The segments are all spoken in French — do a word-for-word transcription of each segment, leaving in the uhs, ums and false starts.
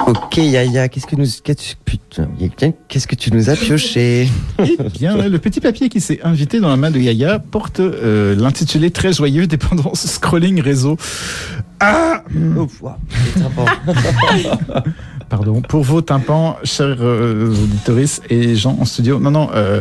Ok Yaya, qu'est-ce que nous, qu'est-ce, putain, qu'est-ce que tu nous as pioché? Eh bien, le petit papier qui s'est invité dans la main de Yaya porte euh, l'intitulé très joyeux dépendance scrolling réseau. Ah, oh, wow. Pardon, pour vos tympans, chers euh, auditoristes et gens en studio. Non, non. Euh,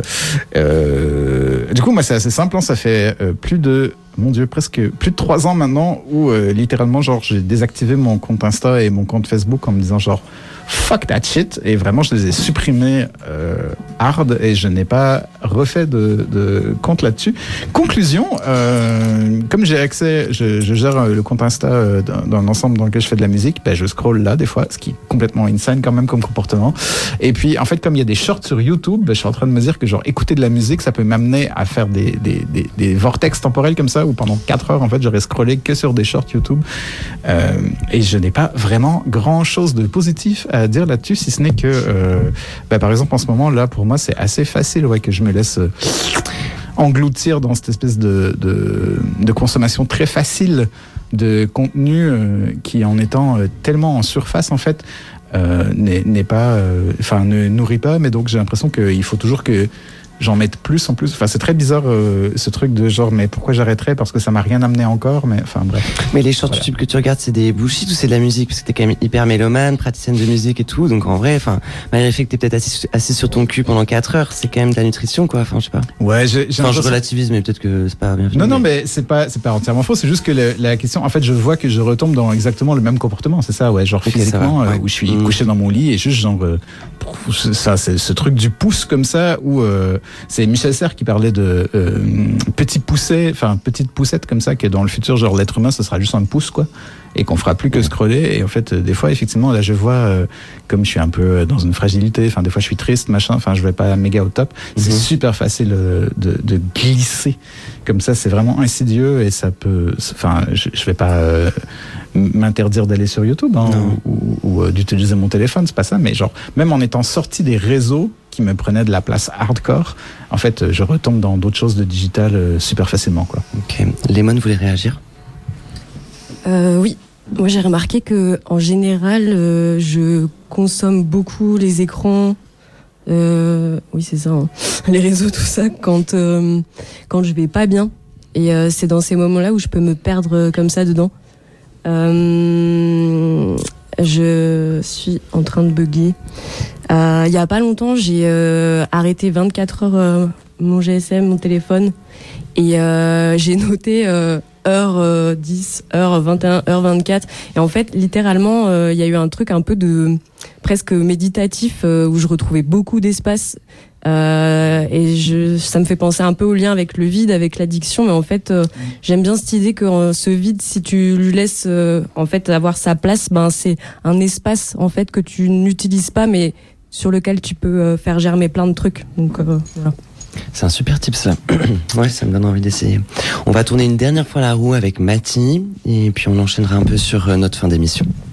euh, du coup, moi, c'est assez simple. Hein, ça fait euh, plus de, mon Dieu, presque plus de trois ans maintenant où euh, littéralement, genre, j'ai désactivé mon compte Insta et mon compte Facebook en me disant genre fuck that shit, et vraiment je les ai supprimés euh, hard et je n'ai pas refait de, de compte là-dessus. Conclusion, euh, comme j'ai accès, je, je gère le compte Insta euh, d'un ensemble dans lequel je fais de la musique, ben je scroll là des fois, ce qui est complètement insane quand même comme comportement. Et puis en fait, comme il y a des shorts sur YouTube, ben, je suis en train de me dire que genre écouter de la musique, ça peut m'amener à faire des, des, des, des vortex temporels comme ça, où pendant quatre heures en fait j'aurais scrollé que sur des shorts YouTube, euh, et je n'ai pas vraiment grand chose de positif à dire là-dessus, si ce n'est que euh, bah, par exemple en ce moment là pour moi c'est assez facile, ouais, que je me laisse euh, engloutir dans cette espèce de, de, de consommation très facile de contenu euh, qui, en étant euh, tellement en surface en fait, euh, n'est, n'est pas enfin euh, ne nourrit pas, mais donc j'ai l'impression qu'il faut toujours que j'en mette plus en plus. Enfin, c'est très bizarre euh, ce truc de genre, mais pourquoi j'arrêterais parce que ça m'a rien amené encore, mais enfin bref. Mais les shorts voilà. YouTube que tu regardes, c'est des bullshit ou c'est de la musique? Parce que t'es quand même hyper mélomane, praticienne de musique et tout, donc en vrai, enfin, malgré le fait que t'es peut-être assis, assis sur ton cul pendant quatre heures, c'est quand même de la nutrition, quoi. Enfin, je sais pas. Ouais, j'ai, j'ai enfin, je relativise, mais peut-être que c'est pas bien. Non, non, mais c'est pas, c'est pas entièrement faux. C'est juste que le, la question, en fait, je vois que je retombe dans exactement le même comportement. C'est ça, ouais, genre okay, physiquement, euh, ouais. Où je suis mmh. couché dans mon lit et juste genre, euh, ça, c'est ce truc du pouce comme ça, où euh, c'est Michel Serres qui parlait de euh, petit pousset, enfin petite poussette comme ça, que dans le futur, genre l'être humain, ce sera juste un pouce, quoi, et qu'on fera plus que scroller. Et en fait, des fois, effectivement, là, je vois, euh, comme je suis un peu dans une fragilité, enfin, des fois, je suis triste, machin, enfin, je vais pas méga au top. Mm-hmm. C'est super facile euh, de, de glisser comme ça. C'est vraiment insidieux et ça peut, enfin, je, je vais pas euh, m'interdire d'aller sur YouTube, hein, ou, ou, ou euh, d'utiliser mon téléphone, c'est pas ça, mais genre, même en étant sorti des réseaux qui me prenaient de la place hardcore, en fait, je retombe dans d'autres choses de digital euh, super facilement, quoi. Ok. Lemon voulait réagir? Euh, oui. Moi, j'ai remarqué que, en général, euh, je consomme beaucoup les écrans, euh, oui, c'est ça, hein, les réseaux, tout ça, quand euh, quand je vais pas bien. Et euh, c'est dans ces moments-là où je peux me perdre comme ça dedans. Euh, je suis en train de bugger. Euh, il y a pas longtemps, j'ai euh, arrêté vingt-quatre heures euh, mon G S M, mon téléphone, et euh, j'ai noté euh, heure euh, dix, heure vingt et un, heure vingt-quatre. Et en fait, littéralement, il euh, y a eu un truc un peu de presque méditatif euh, où je retrouvais beaucoup d'espace. Euh, et je, ça me fait penser un peu au lien avec le vide, avec l'addiction. Mais en fait, euh, j'aime bien cette idée que euh, ce vide, si tu lui laisses euh, en fait avoir sa place, ben c'est un espace en fait que tu n'utilises pas, mais sur lequel tu peux euh, faire germer plein de trucs. Donc euh, voilà. C'est un super tip, ça. Ouais, ça me donne envie d'essayer. On va tourner une dernière fois la roue avec Mathie et puis on enchaînera un peu sur notre fin d'émission.